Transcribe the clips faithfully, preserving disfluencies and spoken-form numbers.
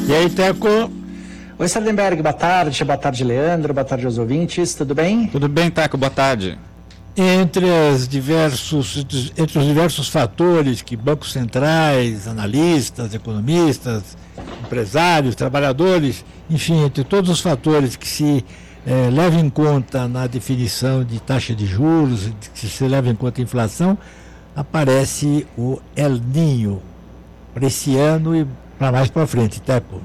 E aí, Teco? Oi, Sardenberg, boa tarde. Boa tarde, Leandro. Boa tarde aos ouvintes. Tudo bem? Tudo bem, Teco. Boa tarde. Entre, as diversos, entre os diversos fatores que bancos centrais, analistas, economistas, empresários, trabalhadores, enfim, entre todos os fatores que se eh, levam em conta na definição de taxa de juros, que se leva em conta a inflação, aparece o El Niño para esse ano e para mais para frente, Teco.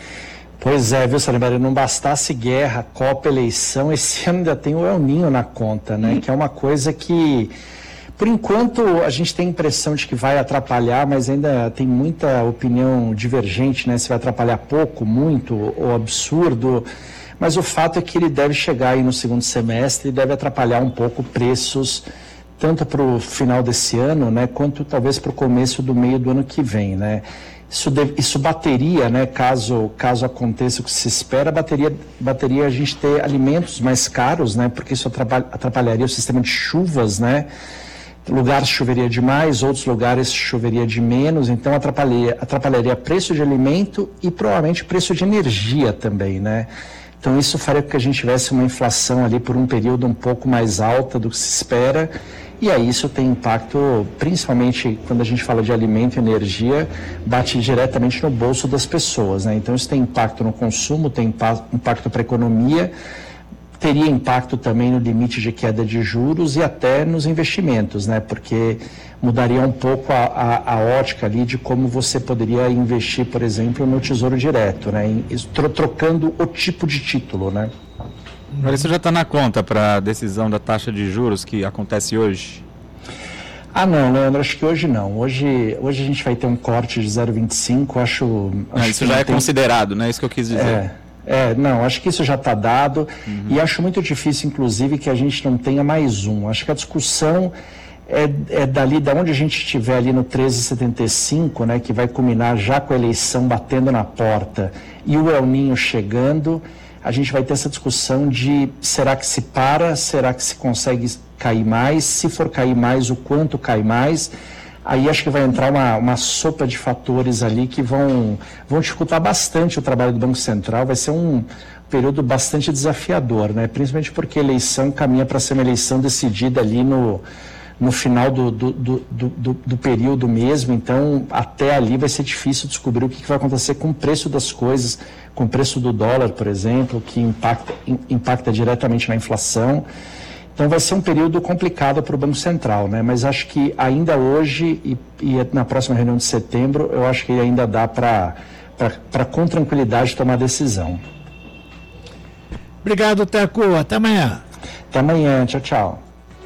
Pois é, viu, Sardenberg, não bastasse guerra, Copa, eleição, esse ano ainda tem o El Niño na conta, né? Hum. Que é uma coisa que, por enquanto, a gente tem a impressão de que vai atrapalhar, mas ainda tem muita opinião divergente, né? Se vai atrapalhar pouco, muito ou absurdo, mas o fato é que ele deve chegar aí no segundo semestre e deve atrapalhar um pouco preços, tanto para o final desse ano, né? Quanto talvez para o começo do meio do ano que vem, né? Isso, deve, isso bateria, né, caso, caso aconteça o que se espera, bateria, bateria a gente ter alimentos mais caros, né, porque isso atrapalharia o sistema de chuvas, né, lugares choveria demais, outros lugares choveria de menos, então atrapalharia, atrapalharia preço de alimento e provavelmente preço de energia também, né. Então isso faria com que a gente tivesse uma inflação ali por um período um pouco mais alta do que se espera. E aí isso tem impacto, principalmente quando a gente fala de alimento e energia, bate diretamente no bolso das pessoas, né? Então isso tem impacto no consumo, tem impacto para a economia, teria impacto também no limite de queda de juros e até nos investimentos, né? Porque mudaria um pouco a, a, a ótica ali de como você poderia investir, por exemplo, no Tesouro Direto, né? Em, tro, trocando o tipo de título, né? Agora, isso já está na conta para a decisão da taxa de juros que acontece hoje? Ah, não, Leandro, acho que hoje não. Hoje, hoje a gente vai ter um corte de zero vírgula vinte e cinco, acho... acho ah, isso já é tem... considerado, né? Isso que eu quis dizer. É, é não, acho que isso já está dado, uhum. E acho muito difícil, inclusive, que a gente não tenha mais um. Acho que a discussão é, é dali, da onde a gente estiver ali no treze vírgula setenta e cinco, né, que vai culminar já com a eleição batendo na porta e o El Niño chegando. A gente vai ter essa discussão de será que se para, será que se consegue cair mais, se for cair mais, o quanto cai mais. Aí acho que vai entrar uma, uma sopa de fatores ali que vão, vão dificultar bastante o trabalho do Banco Central, vai ser um período bastante desafiador, né? Principalmente porque a eleição caminha para ser uma eleição decidida ali no, no final do, do, do, do, do período mesmo, então até ali vai ser difícil descobrir o que vai acontecer com o preço das coisas, com o preço do dólar, por exemplo, que impacta, impacta diretamente na inflação. Então vai ser um período complicado para o Banco Central, né? Mas acho que ainda hoje e, e na próxima reunião de setembro, eu acho que ainda dá para, com tranquilidade, tomar decisão. Obrigado, Teco. Até amanhã. Até amanhã. Tchau, tchau.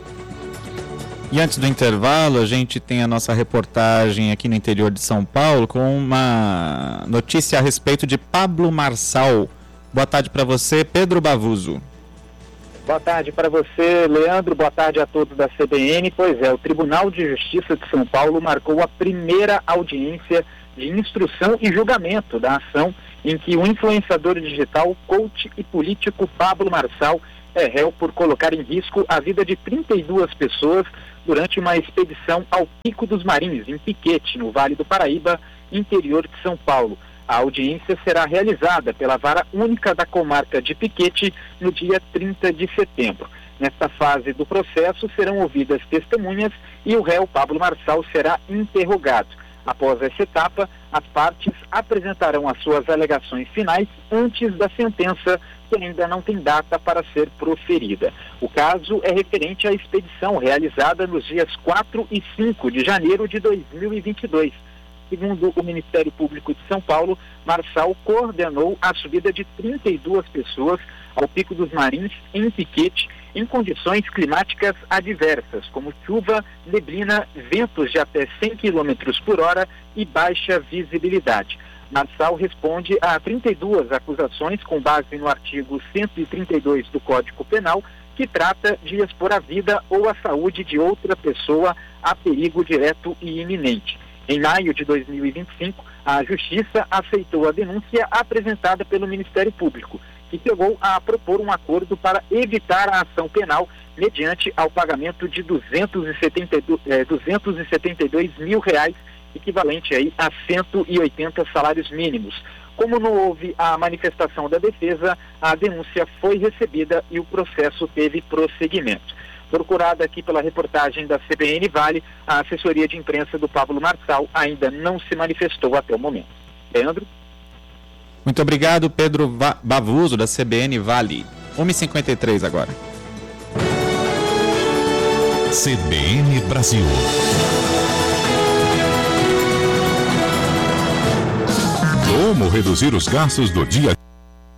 E antes do intervalo, a gente tem a nossa reportagem aqui no interior de São Paulo com uma notícia a respeito de Pablo Marçal. Boa tarde para você, Pedro Bavuso. Boa tarde para você, Leandro. Boa tarde a todos da C B N. Pois é, o Tribunal de Justiça de São Paulo marcou a primeira audiência de instrução e julgamento da ação em que o influenciador digital, coach e político Pablo Marçal é réu por colocar em risco a vida de trinta e duas pessoas durante uma expedição ao Pico dos Marins, em Piquete, no Vale do Paraíba, interior de São Paulo. A audiência será realizada pela Vara Única da Comarca de Piquete no dia trinta de setembro. Nesta fase do processo serão ouvidas testemunhas e o réu Pablo Marçal será interrogado. Após essa etapa, as partes apresentarão as suas alegações finais antes da sentença, que ainda não tem data para ser proferida. O caso é referente à expedição realizada nos dias quatro e cinco de janeiro de dois mil e vinte e dois. Segundo o Ministério Público de São Paulo, Marçal coordenou a subida de trinta e duas pessoas ao Pico dos Marins, em Piquete, em condições climáticas adversas, como chuva, neblina, ventos de até cem quilômetros por hora e baixa visibilidade. Marçal responde a trinta e duas acusações com base no artigo cento e trinta e dois do Código Penal, que trata de expor a vida ou a saúde de outra pessoa a perigo direto e iminente. Em maio de dois mil e vinte e cinco, a Justiça aceitou a denúncia apresentada pelo Ministério Público, que chegou a propor um acordo para evitar a ação penal mediante ao pagamento de duzentos e setenta e dois mil reais, equivalente aí a cento e oitenta salários mínimos. Como não houve a manifestação da defesa, a denúncia foi recebida e o processo teve prosseguimento. Procurada aqui pela reportagem da C B N Vale, a assessoria de imprensa do Pablo Marçal ainda não se manifestou até o momento. Leandro? Muito obrigado, Pedro Bavuso, da C B N Vale. uma e cinquenta e três agora. C B N Brasil. Como reduzir os gastos do dia a dia?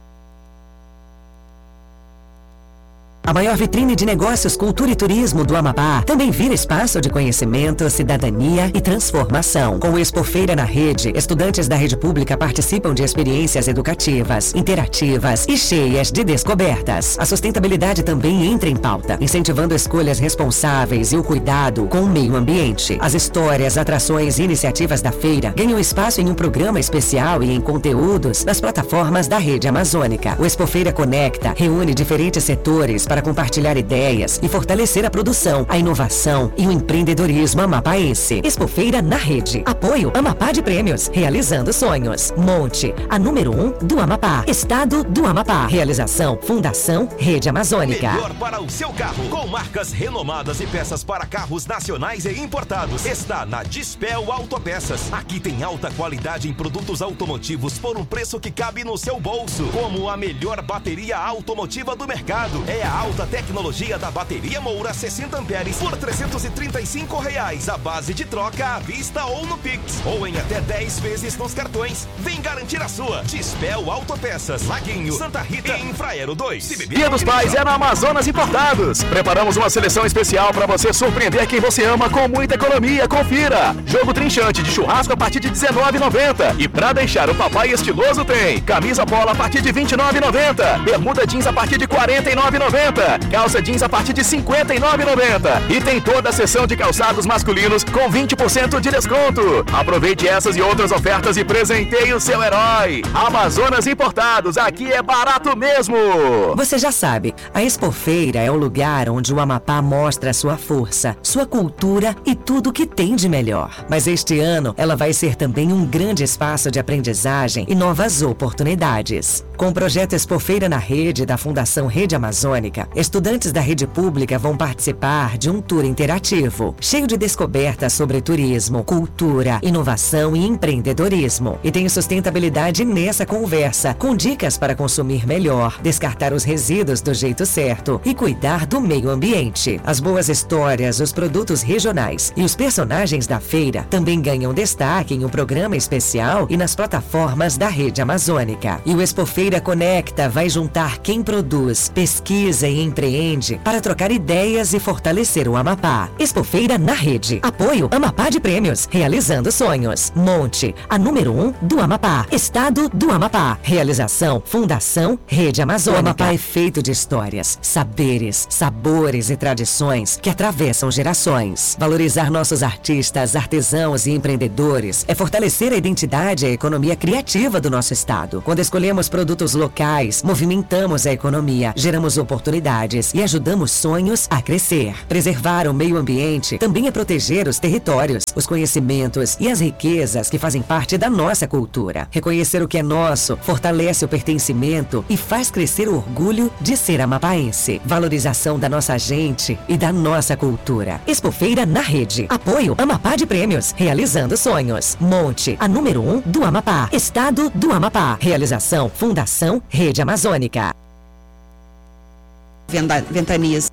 A maior vitrine de negócios, cultura e turismo do Amapá também vira espaço de conhecimento, cidadania e transformação. Com o Expofeira na Rede, estudantes da rede pública participam de experiências educativas, interativas e cheias de descobertas. A sustentabilidade também entra em pauta, incentivando escolhas responsáveis e o cuidado com o meio ambiente. As histórias, atrações e iniciativas da feira ganham espaço em um programa especial e em conteúdos nas plataformas da Rede Amazônica. O Expofeira Conecta reúne diferentes setores para compartilhar ideias e fortalecer a produção, a inovação e o empreendedorismo amapaense. Expofeira na Rede. Apoio Amapá de Prêmios. Realizando sonhos. Monte, a número um do Amapá. Estado do Amapá. Realização Fundação Rede Amazônica. Melhor para o seu carro. Com marcas renomadas e peças para carros nacionais e importados. Está na Dispel Autopeças. Aqui tem alta qualidade em produtos automotivos por um preço que cabe no seu bolso. Como a melhor bateria automotiva do mercado. É a alta tecnologia da bateria Moura sessenta amperes por trezentos e trinta e cinco reais, a base de troca à vista ou no Pix, ou em até dez vezes nos cartões. Vem garantir a sua. Dispel Autopeças, Laguinho, Santa Rita e Infraero dois. Dia dos Pais é na Amazonas Importados. Preparamos uma seleção especial para você surpreender quem você ama com muita economia. Confira. Jogo trinchante de churrasco a partir de dezenove reais e noventa centavos. E para deixar o papai estiloso tem camisa polo a partir de vinte e nove reais e noventa centavos. Bermuda jeans a partir de quarenta e nove reais e noventa centavos. Calça jeans a partir de cinquenta e nove reais e noventa centavos. E tem toda a seção de calçados masculinos com vinte por cento de desconto. Aproveite essas e outras ofertas e presenteie o seu herói. Amazonas Importados, aqui é barato mesmo. Você já sabe, a Expofeira é o lugar onde o Amapá mostra sua força, sua cultura e tudo que tem de melhor. Mas este ano ela vai ser também um grande espaço de aprendizagem e novas oportunidades. Com o projeto Expofeira na Rede da Fundação Rede Amazônica, estudantes da rede pública vão participar de um tour interativo, cheio de descobertas sobre turismo, cultura, inovação e empreendedorismo. E tem sustentabilidade nessa conversa, com dicas para consumir melhor, descartar os resíduos do jeito certo e cuidar do meio ambiente. As boas histórias, os produtos regionais e os personagens da feira também ganham destaque em um programa especial e nas plataformas da Rede Amazônica. E o Expofeira Conecta vai juntar quem produz, pesquisa e empreende para trocar ideias e fortalecer o Amapá. Expofeira na Rede. Apoio Amapá de Prêmios. Realizando sonhos. Monte, a número um do Amapá. Estado do Amapá. Realização Fundação Rede Amazônica. O Amapá é feito de histórias, saberes, sabores e tradições que atravessam gerações. Valorizar nossos artistas, artesãos e empreendedores é fortalecer a identidade e a economia criativa do nosso estado. Quando escolhemos produtos locais, movimentamos a economia, geramos oportunidades e ajudamos sonhos a crescer. Preservar o meio ambiente também é proteger os territórios, os conhecimentos e as riquezas que fazem parte da nossa cultura. Reconhecer o que é nosso fortalece o pertencimento e faz crescer o orgulho de ser amapaense. Valorização da nossa gente e da nossa cultura. Expofeira na Rede. Apoio Amapá de Prêmios. Realizando sonhos. Monte, a número um do Amapá. Estado do Amapá. Realização Fundação Rede Amazônica. Ventanias